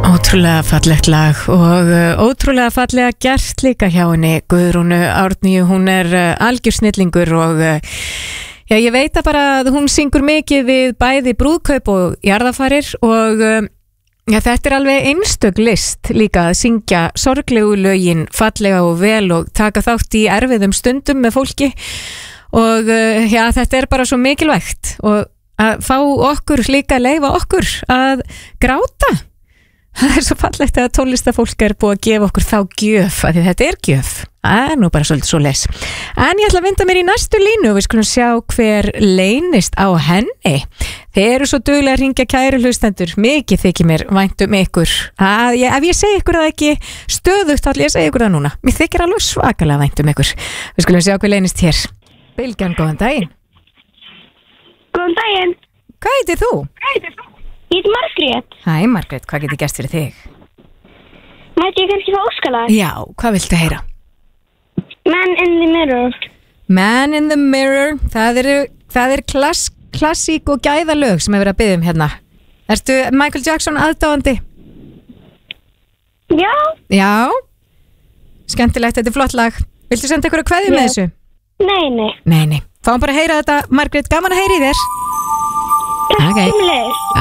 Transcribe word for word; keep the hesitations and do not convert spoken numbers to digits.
Ótrúlega fallegt lag og uh, ótrúlega fallega gert líka hjá henni Guðrúnu Árnýju. Hún er uh, algjör snillingur og uh, já, ég veit að bara að hún syngur mikið við bæði brúðkaup og jarðarfarir og uh, já, þetta er alveg einstök list líka að syngja sorglegu lögin fallega og vel og taka þátt í erfiðum stundum með fólki og uh, já, þetta er bara svo mikilvægt og að fá okkur líka að leyfa okkur að gráta. Það er svo fallegt að tónlistafólk er búið að gefa okkur þá gjöf, af því þetta er gjöf. Það er nú bara svolítið svo les. En ég ætla að vinda mér í næstu línu og við skulum sjá hver leynist á henni. Þeir eru svo duglega að ringja kæru hlustendur. Mikið þykir mér vænt um ykkur. Að ég, ef ég segi ykkur það ekki stöðugt, þá ætla ég að segja ykkur það núna. Mér þykir alveg svakalega vænt um ykkur. Við skulum sjá hver leynist hér. Bylgjan, góðan daginn. Góðan daginn. Hvað heitir þú? Hvað heitir þú? Ég heit Margrét. Hæ Margrét, hvað getur gert fyrir þig? Mætti ég kannski fá óskalag? Já, hvað viltu heyra? Man in the Mirror. Man in the Mirror, það er, það er klass, klassík og gæðalög sem hefur verið að biðja um hérna. Ertu Michael Jackson aðdáandi? Já. Já, skemmtilegt, þetta er flott lag. Viltu senda ykkur að kveðja með þessu? Nei, nei. Nei, nei, fáum bara að heyra þetta. Margrét, gaman að heyra í þér. Takk okay. fyrir mig.